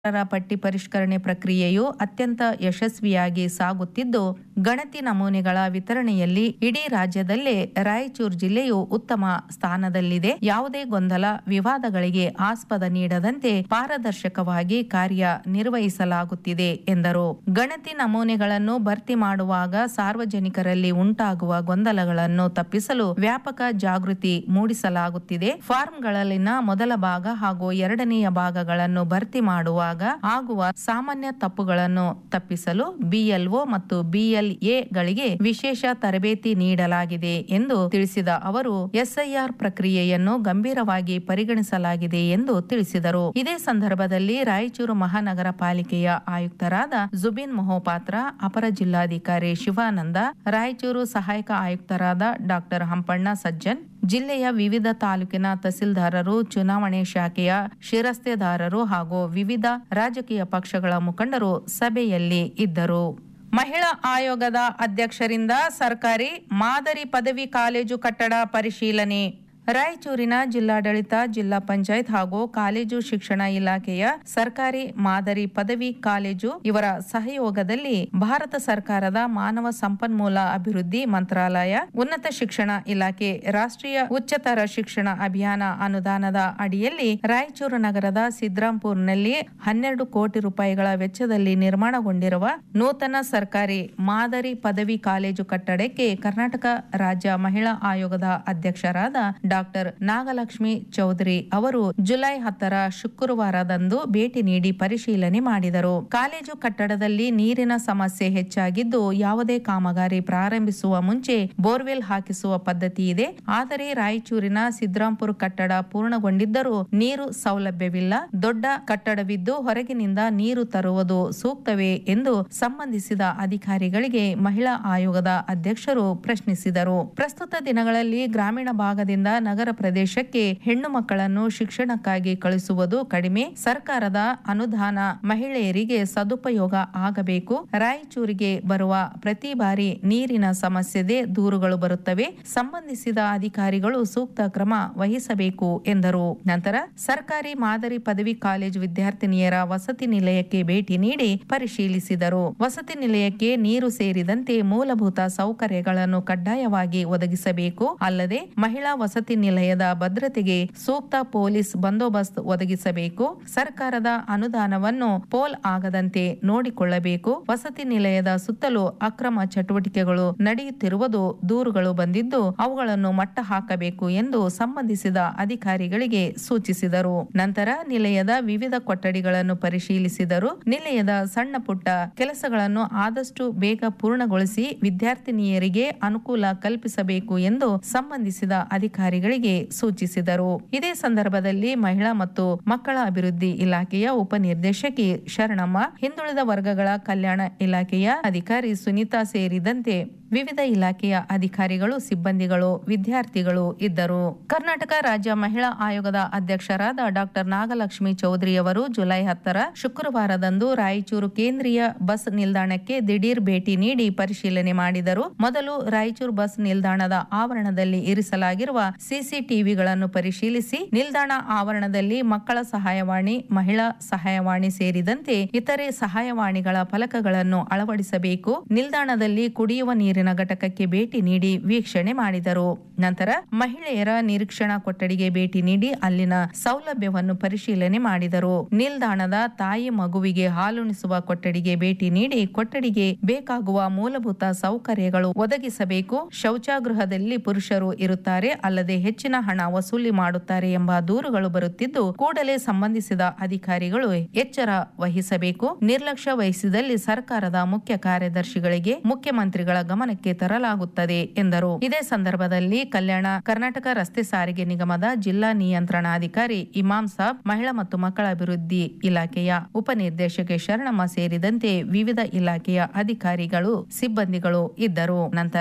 ಪಟ್ಟಿ ಪರಿಷ್ಕರಣೆ ಪ್ರಕ್ರಿಯೆಯು ಅತ್ಯಂತ ಯಶಸ್ವಿಯಾಗಿ ಸಾಗುತ್ತಿದ್ದು, ಗಣತಿ ನಮೂನೆಗಳ ವಿತರಣೆಯಲ್ಲಿ ಇಡೀ ರಾಜ್ಯದಲ್ಲೇ ರಾಯಚೂರು ಜಿಲ್ಲೆಯು ಉತ್ತಮ ಸ್ಥಾನದಲ್ಲಿದೆ. ಯಾವುದೇ ಗೊಂದಲ, ವಿವಾದಗಳಿಗೆ ಆಸ್ಪದ ನೀಡದಂತೆ ಪಾರದರ್ಶಕವಾಗಿ ಕಾರ್ಯ ನಿರ್ವಹಿಸಲಾಗುತ್ತಿದೆ ಎಂದರು. ಗಣತಿ ನಮೂನೆಗಳನ್ನು ಭರ್ತಿ ಮಾಡುವಾಗ ಸಾರ್ವಜನಿಕರಲ್ಲಿ ಉಂಟಾಗುವ ಗೊಂದಲಗಳನ್ನು ತಪ್ಪಿಸಲು ವ್ಯಾಪಕ ಜಾಗೃತಿ ಮೂಡಿಸಲಾಗುತ್ತಿದೆ. ಫಾರ್ಮ್ಗಳಲ್ಲಿನ ಮೊದಲ ಭಾಗ ಹಾಗೂ ಎರಡನೆಯ ಭಾಗಗಳನ್ನು ಭರ್ತಿ ಮಾಡುವಾಗ ಆಗುವ ಸಾಮಾನ್ಯ ತಪ್ಪುಗಳನ್ನು ತಪ್ಪಿಸಲು ಬಿಎಲ್ಒ ಮತ್ತು ಬಿಎಲ್ಎ ಗಳಿಗೆ ವಿಶೇಷ ತರಬೇತಿ ನೀಡಲಾಗಿದೆ ಎಂದು ತಿಳಿಸಿದ ಅವರು, ಎಸ್ಐಆರ್ ಪ್ರಕ್ರಿಯೆಯನ್ನು ಗಂಭೀರವಾಗಿ ಪರಿಗಣಿಸಲಾಗಿದೆ ಎಂದು ತಿಳಿಸಿದರು. ಇದೇ ಸಂದರ್ಭದಲ್ಲಿ ರಾಯಚೂರು ಮಹಾನಗರ ಪಾಲಿಕೆಯ ಆಯುಕ್ತರಾದ ಜುಬಿನ್ ಮೊಹಪಾತ್ರ, ಅಪರ ಜಿಲ್ಲಾಧಿಕಾರಿ ಶಿವಾನಂದ, ರಾಯಚೂರು ಸಹಾಯಕ ಆಯುಕ್ತರಾದ ಡಾಕ್ಟರ್ ಹಂಪಣ್ಣ ಸಜ್ಜನ್, ಜಿಲ್ಲೆಯ ವಿವಿಧ ತಾಲೂಕಿನ ತಹಸೀಲ್ದಾರರು, ಚುನಾವಣೆ ಶಾಖೆಯ ಶಿರಸ್ತೆದಾರರು ಹಾಗೂ ವಿವಿಧ ರಾಜಕೀಯ ಪಕ್ಷಗಳ ಮುಖಂಡರು ಸಭೆಯಲ್ಲಿ ಇದ್ದರು. ಮಹಿಳಾ ಆಯೋಗದ ಅಧ್ಯಕ್ಷರಿಂದ ಸರ್ಕಾರಿ ಮಾದರಿ ಪದವಿ ಕಾಲೇಜು ಕಟ್ಟಡ ಪರಿಶೀಲನೆ. ರಾಯಚೂರಿನ ಜಿಲ್ಲಾಡಳಿತ, ಜಿಲ್ಲಾ ಪಂಚಾಯತ್ ಹಾಗೂ ಕಾಲೇಜು ಶಿಕ್ಷಣ ಇಲಾಖೆಯ ಸರ್ಕಾರಿ ಮಾದರಿ ಪದವಿ ಕಾಲೇಜು ಇವರ ಸಹಯೋಗದಲ್ಲಿ ಭಾರತ ಸರ್ಕಾರದ ಮಾನವ ಸಂಪನ್ಮೂಲ ಅಭಿವೃದ್ಧಿ ಮಂತ್ರಾಲಯ, ಉನ್ನತ ಶಿಕ್ಷಣ ಇಲಾಖೆ, ರಾಷ್ಟ್ರೀಯ ಉಚ್ಚತರ ಶಿಕ್ಷಣ ಅಭಿಯಾನ ಅನುದಾನದ ಅಡಿಯಲ್ಲಿ ರಾಯಚೂರು ನಗರದ ಸಿದ್ರಾಂಪುರ್ನಲ್ಲಿ 12 ಕೋಟಿ ರೂಪಾಯಿಗಳ ವೆಚ್ಚದಲ್ಲಿ ನಿರ್ಮಾಣಗೊಂಡಿರುವ ನೂತನ ಸರ್ಕಾರಿ ಮಾದರಿ ಪದವಿ ಕಾಲೇಜು ಕಟ್ಟಡಕ್ಕೆ ಕರ್ನಾಟಕ ರಾಜ್ಯ ಮಹಿಳಾ ಆಯೋಗದ ಅಧ್ಯಕ್ಷರಾದ ಡಾಕ್ಟರ್ ನಾಗಲಕ್ಷ್ಮಿ ಚೌಧರಿ ಅವರು ಜುಲೈ 10 ಶುಕ್ರವಾರದಂದು ಭೇಟಿ ನೀಡಿ ಪರಿಶೀಲನೆ ಮಾಡಿದರು. ಕಾಲೇಜು ಕಟ್ಟಡದಲ್ಲಿ ನೀರಿನ ಸಮಸ್ಯೆ ಹೆಚ್ಚಾಗಿದ್ದು, ಯಾವುದೇ ಕಾಮಗಾರಿ ಪ್ರಾರಂಭಿಸುವ ಮುಂಚೆ ಬೋರ್ವೆಲ್ ಹಾಕಿಸುವ ಪದ್ಧತಿ ಇದೆ. ಆದರೆ ರಾಯಚೂರಿನ ಸಿದ್ರಾಂಪುರ ಕಟ್ಟಡ ಪೂರ್ಣಗೊಂಡಿದ್ದರೂ ನೀರು ಸೌಲಭ್ಯವಿಲ್ಲ. ದೊಡ್ಡ ಕಟ್ಟಡವಿದ್ದು ಹೊರಗಿನಿಂದ ನೀರು ತರುವುದು ಸೂಕ್ತವೇ ಎಂದು ಸಂಬಂಧಿಸಿದ ಅಧಿಕಾರಿಗಳಿಗೆ ಮಹಿಳಾ ಆಯೋಗದ ಅಧ್ಯಕ್ಷರು ಪ್ರಶ್ನಿಸಿದರು. ಪ್ರಸ್ತುತ ದಿನಗಳಲ್ಲಿ ಗ್ರಾಮೀಣ ಭಾಗದಿಂದ ನಗರ ಪ್ರದೇಶಕ್ಕೆ ಹೆಣ್ಣು ಮಕ್ಕಳನ್ನು ಶಿಕ್ಷಣಕ್ಕಾಗಿ ಕಳಿಸುವುದು ಕಡಿಮೆ. ಸರ್ಕಾರದ ಅನುದಾನ ಮಹಿಳೆಯರಿಗೆ ಸದುಪಯೋಗ ಆಗಬೇಕು. ರಾಯಚೂರಿಗೆ ಬರುವ ಪ್ರತಿ ಬಾರಿ ನೀರಿನ ಸಮಸ್ಯೆದೆ ದೂರುಗಳು ಬರುತ್ತವೆ. ಸಂಬಂಧಿಸಿದ ಅಧಿಕಾರಿಗಳು ಸೂಕ್ತ ಕ್ರಮ ವಹಿಸಬೇಕು ಎಂದರು. ನಂತರ ಸರ್ಕಾರಿ ಮಾದರಿ ಪದವಿ ಕಾಲೇಜು ವಿದ್ಯಾರ್ಥಿನಿಯರ ವಸತಿ ನಿಲಯಕ್ಕೆ ಭೇಟಿ ನೀಡಿ ಪರಿಶೀಲಿಸಿದರು. ವಸತಿ ನಿಲಯಕ್ಕೆ ನೀರು ಸೇರಿದಂತೆ ಮೂಲಭೂತ ಸೌಕರ್ಯಗಳನ್ನು ಕಡ್ಡಾಯವಾಗಿ ಒದಗಿಸಬೇಕು. ಅಲ್ಲದೆ ಮಹಿಳಾ ವಸತಿ ನಿಲಯದ ಭದ್ರತೆಗೆ ಸೂಕ್ತ ಪೊಲೀಸ್ ಬಂದೋಬಸ್ತ್ ಒದಗಿಸಬೇಕು. ಸರ್ಕಾರದ ಅನುದಾನವನ್ನು ಪೋಲ್ ಆಗದಂತೆ ನೋಡಿಕೊಳ್ಳಬೇಕು. ವಸತಿ ನಿಲಯದ ಸುತ್ತಲೂ ಅಕ್ರಮ ಚಟುವಟಿಕೆಗಳು ನಡೆಯುತ್ತಿರುವುದು ದೂರುಗಳು ಬಂದಿದ್ದು, ಅವುಗಳನ್ನು ಮಟ್ಟ ಹಾಕಬೇಕು ಎಂದು ಸಂಬಂಧಿಸಿದ ಅಧಿಕಾರಿಗಳಿಗೆ ಸೂಚಿಸಿದರು. ನಂತರ ನಿಲಯದ ವಿವಿಧ ಕೊಠಡಿಗಳನ್ನು ಪರಿಶೀಲಿಸಿದರು. ನಿಲಯದ ಸಣ್ಣ ಪುಟ್ಟ ಕೆಲಸಗಳನ್ನು ಆದಷ್ಟು ಬೇಗ ಪೂರ್ಣಗೊಳಿಸಿ ವಿದ್ಯಾರ್ಥಿನಿಯರಿಗೆ ಅನುಕೂಲ ಕಲ್ಪಿಸಬೇಕು ಎಂದು ಸಂಬಂಧಿಸಿದ ಅಧಿಕಾರಿಗಳಿಗೆ ಸೂಚಿಸಿದರು. ಇದೇ ಸಂದರ್ಭದಲ್ಲಿ ಮಹಿಳಾ ಮತ್ತು ಮಕ್ಕಳ ಅಭಿವೃದ್ಧಿ ಇಲಾಖೆಯ ಉಪನಿರ್ದೇಶಕಿ ಶರಣಮ್ಮ, ಹಿಂದುಳಿದ ವರ್ಗಗಳ ಕಲ್ಯಾಣ ಇಲಾಖೆಯ ಅಧಿಕಾರಿ ಸುನೀತಾ ಸೇರಿದಂತೆ ವಿವಿಧ ಇಲಾಖೆಯ ಅಧಿಕಾರಿಗಳು, ಸಿಬ್ಬಂದಿಗಳು, ವಿದ್ಯಾರ್ಥಿಗಳು ಇದ್ದರು. ಕರ್ನಾಟಕ ರಾಜ್ಯ ಮಹಿಳಾ ಆಯೋಗದ ಅಧ್ಯಕ್ಷರಾದ ಡಾಕ್ಟರ್ ನಾಗಲಕ್ಷ್ಮಿ ಚೌಧರಿ ಅವರು ಜುಲೈ 10 ಶುಕ್ರವಾರದಂದು ರಾಯಚೂರು ಕೇಂದ್ರೀಯ ಬಸ್ ನಿಲ್ದಾಣಕ್ಕೆ ದಿಢೀರ್ ಭೇಟಿ ನೀಡಿ ಪರಿಶೀಲನೆ ಮಾಡಿದರು. ಮೊದಲು ರಾಯಚೂರು ಬಸ್ ನಿಲ್ದಾಣದ ಆವರಣದಲ್ಲಿ ಇರಿಸಲಾಗಿರುವ ಸಿಸಿಟಿವಿಗಳನ್ನು ಪರಿಶೀಲಿಸಿ ನಿಲ್ದಾಣ ಆವರಣದಲ್ಲಿ ಮಕ್ಕಳ ಸಹಾಯವಾಣಿ, ಮಹಿಳಾ ಸಹಾಯವಾಣಿ ಸೇರಿದಂತೆ ಇತರೆ ಸಹಾಯವಾಣಿಗಳ ಫಲಕಗಳನ್ನು ಅಳವಡಿಸಬೇಕು. ನಿಲ್ದಾಣದಲ್ಲಿ ಕುಡಿಯುವ ನೀರಿನ ಘಟಕಕ್ಕೆ ಭೇಟಿ ನೀಡಿ ವೀಕ್ಷಣೆ ಮಾಡಿದರು. ನಂತರ ಮಹಿಳೆಯರ ನಿರೀಕ್ಷಣಾ ಕೊಠಡಿಗೆ ಭೇಟಿ ನೀಡಿ ಅಲ್ಲಿನ ಸೌಲಭ್ಯವನ್ನು ಪರಿಶೀಲನೆ ಮಾಡಿದರು. ನಿಲ್ದಾಣದ ತಾಯಿ ಮಗುವಿಗೆ ಹಾಲುಣಿಸುವ ಕೊಠಡಿಗೆ ಭೇಟಿ ನೀಡಿ ಕೊಠಡಿಗೆ ಬೇಕಾಗುವ ಮೂಲಭೂತ ಸೌಕರ್ಯಗಳು ಒದಗಿಸಬೇಕು. ಶೌಚಾಗೃಹದಲ್ಲಿ ಪುರುಷರು ಇರುತ್ತಾರೆ, ಅಲ್ಲದೆ ಹೆಚ್ಚಿನ ಹಣ ವಸೂಲಿ ಮಾಡುತ್ತಾರೆ ಎಂಬ ದೂರುಗಳು ಬರುತ್ತಿದ್ದು, ಕೂಡಲೇ ಸಂಬಂಧಿಸಿದ ಅಧಿಕಾರಿಗಳು ಎಚ್ಚರ ವಹಿಸಬೇಕು. ನಿರ್ಲಕ್ಷ್ಯ ವಹಿಸಿದಲ್ಲಿ ಸರ್ಕಾರದ ಮುಖ್ಯ ಕಾರ್ಯದರ್ಶಿಗಳಿಗೆ ಮುಖ್ಯಮಂತ್ರಿಗಳ ಗಮನಕ್ಕೆ ತರಲಾಗುತ್ತದೆ ಎಂದರು. ಇದೇ ಸಂದರ್ಭದಲ್ಲಿ ಕರ್ನಾಟಕ ರಸ್ತೆ ಸಾರಿಗೆ ನಿಗಮದ ಜಿಲ್ಲಾ ನಿಯಂತ್ರಣಾಧಿಕಾರಿ ಇಮಾಮ್ ಸಾಬ್, ಮಹಿಳಾ ಮತ್ತು ಮಕ್ಕಳ ಅಭಿವೃದ್ಧಿ ಇಲಾಖೆಯ ಉಪನಿರ್ದೇಶಕಿ ಶರಣಮ್ಮ ಸೇರಿದಂತೆ ವಿವಿಧ ಇಲಾಖೆಯ ಅಧಿಕಾರಿಗಳು, ಸಿಬ್ಬಂದಿಗಳು ಇದ್ದರು. ನಂತರ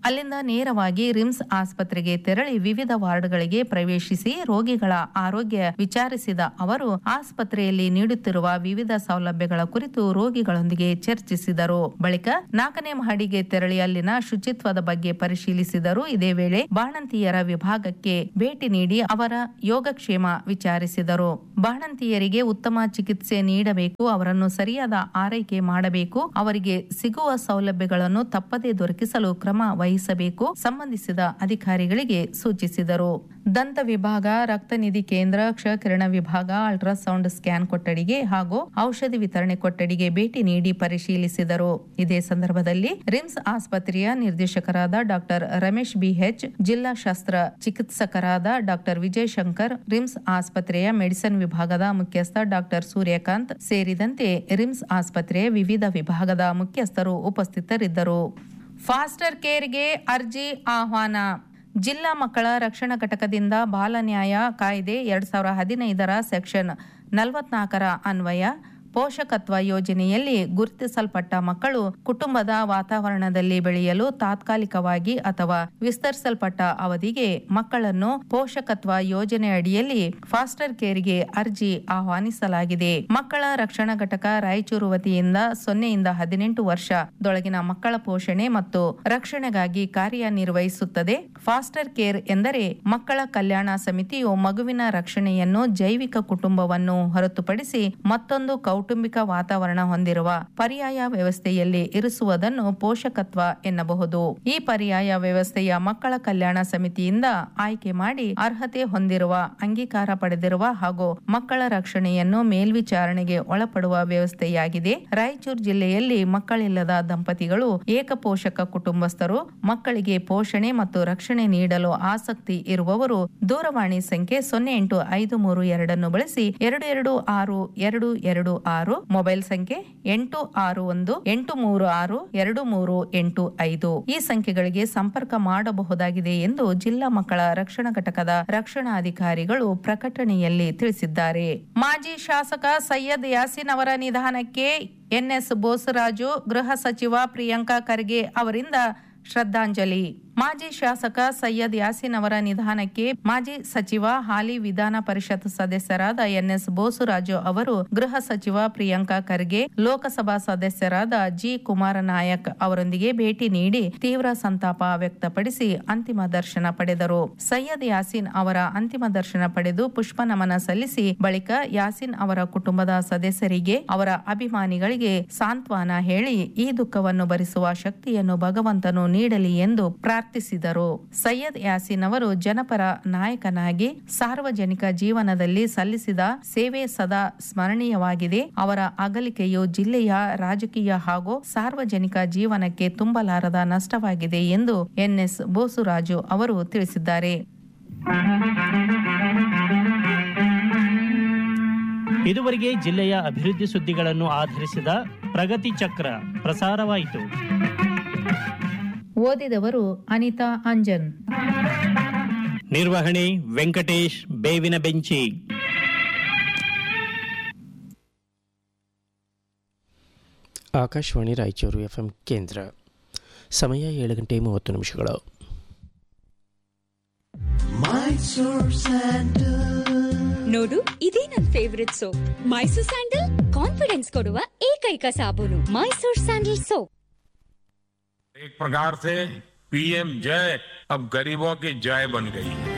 ಅಲ್ಲಿಂದ ನೇರವಾಗಿ ರಿಮ್ಸ್ ಆಸ್ಪತ್ರೆಗೆ ತೆರಳಿ ವಿವಿಧ ವಾರ್ಡ್ಗಳಿಗೆ ಪ್ರವೇಶಿಸಿ ರೋಗಿಗಳ ಆರೋಗ್ಯ ವಿಚಾರಿಸಿದ ಅವರು ಆಸ್ಪತ್ರೆಯಲ್ಲಿ ನೀಡುತ್ತಿರುವ ವಿವಿಧ ಸೌಲಭ್ಯಗಳ ಕುರಿತು ರೋಗಿಗಳೊಂದಿಗೆ ಚರ್ಚಿಸಿದರು. ಬಳಿಕ 4ನೇ ಮಹಡಿಗೆ ತೆರಳಿ ಅಲ್ಲಿನ ಶುಚಿತ್ವದ ಬಗ್ಗೆ ಪರಿಶೀಲಿಸಿದರು. ಇದೇ ವೇಳೆ ಬಾಣಂತಿಯರ ವಿಭಾಗಕ್ಕೆ ಭೇಟಿ ನೀಡಿ ಅವರ ಯೋಗಕ್ಷೇಮ ವಿಚಾರಿಸಿದರು. ಬಾಣಂತಿಯರಿಗೆ ಉತ್ತಮ ಚಿಕಿತ್ಸೆ ನೀಡಬೇಕು, ಅವರನ್ನು ಸರಿಯಾದ ಆರೈಕೆ ಮಾಡಬೇಕು, ಅವರಿಗೆ ಸಿಗುವ ಸೌಲಭ್ಯಗಳನ್ನು ತಪ್ಪದೇ ದೊರಕಿಸಲು ಕ್ರಮ ವಹಿಸಬೇಕು ಸಂಬಂಧಿಸಿದ ಅಧಿಕಾರಿಗಳಿಗೆ ಸೂಚಿಸಿದರು. ದಂತ ವಿಭಾಗ, ರಕ್ತನಿಧಿ ಕೇಂದ್ರ, ಕ್ಷಕಿರಣ ವಿಭಾಗ, ಅಲ್ಟ್ರಾಸೌಂಡ್ ಸ್ಕ್ಯಾನ್ ಕೊಠಡಿಗೆ ಹಾಗೂ ಔಷಧಿ ವಿತರಣೆ ಕೊಠಡಿಗೆ ಭೇಟಿ ನೀಡಿ ಪರಿಶೀಲಿಸಿದರು. ಇದೇ ಸಂದರ್ಭದಲ್ಲಿ ರಿಮ್ಸ್ ಆಸ್ಪತ್ರೆಯ ನಿರ್ದೇಶಕರಾದ ಡಾಕ್ಟರ್ ರಮೇಶ್ ಬಿಎಚ್, ಜಿಲ್ಲಾ ಶಸ್ತ್ರ ಚಿಕಿತ್ಸಕರಾದ ಡಾಕ್ಟರ್ ವಿಜಯ್ ಶಂಕರ್, ರಿಮ್ಸ್ ಆಸ್ಪತ್ರೆಯ ಮೆಡಿಸಿನ್ ವಿಭಾಗದ ಮುಖ್ಯಸ್ಥ ಡಾಕ್ಟರ್ ಸೂರ್ಯಕಾಂತ್ ಸೇರಿದಂತೆ ರಿಮ್ಸ್ ಆಸ್ಪತ್ರೆಯ ವಿವಿಧ ವಿಭಾಗದ ಮುಖ್ಯಸ್ಥರು ಉಪಸ್ಥಿತರಿದ್ದರು. ಫಾಸ್ಟರ್ ಕೇರ್ಗೆ ಅರ್ಜಿ ಆಹ್ವಾನ. ಜಿಲ್ಲಾ ಮಕ್ಕಳ ರಕ್ಷಣಾ ಘಟಕದಿಂದ ಬಾಲ ನ್ಯಾಯ ಕಾಯ್ದೆ 2015ರ ಸೆಕ್ಷನ್ 44ರ ಅನ್ವಯ ಪೋಷಕತ್ವ ಯೋಜನೆಯಲ್ಲಿ ಗುರುತಿಸಲ್ಪಟ್ಟ ಮಕ್ಕಳು ಕುಟುಂಬದ ವಾತಾವರಣದಲ್ಲಿ ಬೆಳೆಯಲು ತಾತ್ಕಾಲಿಕವಾಗಿ ಅಥವಾ ವಿಸ್ತರಿಸಲ್ಪಟ್ಟ ಅವಧಿಗೆ ಮಕ್ಕಳನ್ನು ಪೋಷಕತ್ವ ಯೋಜನೆ ಅಡಿಯಲ್ಲಿ ಫಾಸ್ಟರ್ ಕೇರ್ಗೆ ಅರ್ಜಿ ಆಹ್ವಾನಿಸಲಾಗಿದೆ. ಮಕ್ಕಳ ರಕ್ಷಣಾ ಘಟಕ ರಾಯಚೂರು ವತಿಯಿಂದ 0ಯಿಂದ 18 ವರ್ಷದೊಳಗಿನ ಮಕ್ಕಳ ಪೋಷಣೆ ಮತ್ತು ರಕ್ಷಣೆಗಾಗಿ ಕಾರ್ಯನಿರ್ವಹಿಸುತ್ತದೆ. ಫಾಸ್ಟರ್ ಕೇರ್ ಎಂದರೆ ಮಕ್ಕಳ ಕಲ್ಯಾಣ ಸಮಿತಿಯು ಮಗುವಿನ ರಕ್ಷಣೆಯನ್ನು ಜೈವಿಕ ಕುಟುಂಬವನ್ನು ಹೊರತುಪಡಿಸಿ ಮತ್ತೊಂದು ಕೌಟುಂಬಿಕ ವಾತಾವರಣ ಹೊಂದಿರುವ ಪರ್ಯಾಯ ವ್ಯವಸ್ಥೆಯಲ್ಲಿ ಇರಿಸುವುದನ್ನು ಪೋಷಕತ್ವ ಎನ್ನಬಹುದು. ಈ ಪರ್ಯಾಯ ವ್ಯವಸ್ಥೆಯ ಮಕ್ಕಳ ಕಲ್ಯಾಣ ಸಮಿತಿಯಿಂದ ಆಯ್ಕೆ ಮಾಡಿ ಅರ್ಹತೆ ಹೊಂದಿರುವ, ಅಂಗೀಕಾರ ಪಡೆದಿರುವ ಹಾಗೂ ಮಕ್ಕಳ ರಕ್ಷಣೆಯನ್ನು ಮೇಲ್ವಿಚಾರಣೆಗೆ ಒಳಪಡುವ ವ್ಯವಸ್ಥೆಯಾಗಿದೆ. ರಾಯಚೂರು ಜಿಲ್ಲೆಯಲ್ಲಿ ಮಕ್ಕಳಿಲ್ಲದ ದಂಪತಿಗಳು, ಏಕಪೋಷಕ ಕುಟುಂಬಸ್ಥರು, ಮಕ್ಕಳಿಗೆ ಪೋಷಣೆ ಮತ್ತು ರಕ್ಷಣೆ ನೀಡಲು ಆಸಕ್ತಿ ಇರುವವರು ದೂರವಾಣಿ ಸಂಖ್ಯೆ 0853 ಬಳಸಿ 2262226, ಮೊಬೈಲ್ ಸಂಖ್ಯೆ 8618362385 ಈ ಸಂಖ್ಯೆಗಳಿಗೆ ಸಂಪರ್ಕ ಮಾಡಬಹುದಾಗಿದೆ ಎಂದು ಜಿಲ್ಲಾ ಮಕ್ಕಳ ರಕ್ಷಣಾ ಘಟಕದ ರಕ್ಷಣಾಧಿಕಾರಿಗಳು ಪ್ರಕಟಣೆಯಲ್ಲಿ ತಿಳಿಸಿದ್ದಾರೆ. ಮಾಜಿ ಶಾಸಕ ಸೈಯದ್ ಯಾಸೀನ್ ಅವರ ನಿಧನಕ್ಕೆ ಎನ್ಎಸ್ ಬೋಸರಾಜು, ಗೃಹ ಸಚಿವ ಪ್ರಿಯಾಂಕಾ ಖರ್ಗೆ ಅವರಿಂದ ಶ್ರದ್ಧಾಂಜಲಿ. ಮಾಜಿ ಶಾಸಕ ಸೈಯದ್ ಯಾಸೀನ್ ಅವರ ನಿಧನಕ್ಕೆ ಮಾಜಿ ಸಚಿವ, ಹಾಲಿ ವಿಧಾನ ಪರಿಷತ್ ಸದಸ್ಯರಾದ ಎನ್ಎಸ್ ಬೋಸರಾಜು ಅವರು ಗೃಹ ಸಚಿವ ಪ್ರಿಯಾಂಕಾ ಖರ್ಗೆ, ಲೋಕಸಭಾ ಸದಸ್ಯರಾದ ಜಿ ಕುಮಾರನಾಯಕ್ ಅವರೊಂದಿಗೆ ಭೇಟಿ ನೀಡಿ ತೀವ್ರ ಸಂತಾಪ ವ್ಯಕ್ತಪಡಿಸಿ ಅಂತಿಮ ದರ್ಶನ ಪಡೆದರು. ಸೈಯದ್ ಯಾಸೀನ್ ಅವರ ಅಂತಿಮ ದರ್ಶನ ಪಡೆದು ಪುಷ್ಪ ನಮನ ಸಲ್ಲಿಸಿ ಬಳಿಕ ಯಾಸೀನ್ ಅವರ ಕುಟುಂಬದ ಸದಸ್ಯರಿಗೆ, ಅವರ ಅಭಿಮಾನಿಗಳಿಗೆ ಸಾಂತ್ವನ ಹೇಳಿ ಈ ದುಃಖವನ್ನು ಭರಿಸುವ ಶಕ್ತಿಯನ್ನು ಭಗವಂತನು ನೀಡಲಿ ಎಂದು ಪ್ರಾರ್ಥಿಸಿದರು. ಸೈಯದ್ ಯಾಸೀನ್ ಅವರು ಜನಪರ ನಾಯಕನಾಗಿ ಸಾರ್ವಜನಿಕ ಜೀವನದಲ್ಲಿ ಸಲ್ಲಿಸಿದ ಸೇವೆ ಸದಾ ಸ್ಮರಣೀಯವಾಗಿದೆ. ಅವರ ಅಗಲಿಕೆಯು ಜಿಲ್ಲೆಯ ರಾಜಕೀಯ ಹಾಗೂ ಸಾರ್ವಜನಿಕ ಜೀವನಕ್ಕೆ ತುಂಬಲಾರದ ನಷ್ಟವಾಗಿದೆ ಎಂದು ಎನ್ಎಸ್ ಬೋಸರಾಜು ಅವರು ತಿಳಿಸಿದ್ದಾರೆ. ಇದುವರೆಗೆ ಜಿಲ್ಲೆಯ ಅಭಿವೃದ್ಧಿ ಸುದ್ದಿಗಳನ್ನು ಆಧರಿಸಿದ ಪ್ರಗತಿ ಚಕ್ರ ಪ್ರಸಾರವಾಯಿತು. ಓದಿದವರು ಅನಿತಾ ಅಂಜನ್. ನಿರ್ವಹಣೆ ವೆಂಕಟೇಶ್ ಬೇವಿನ ಬೆಂಚಿ. ಆಕಾಶವಾಣಿ ರಾಯಚೂರು ಎಫ್ಎಂ ಕೇಂದ್ರ. ಸಮಯ 7:30. ನೋಡು, ಇದೇ ನನ್ favourite soap. Mysore sandal confidence ಕೊಡುವ ಏಕೈಕ ಸಾಬೂನು ಮೈಸೂರ್ ಸ್ಯಾಂಡಲ್ ಸೋಪ್. एक प्रकार से पीएम जय अब गरीबों की जय बन गई है.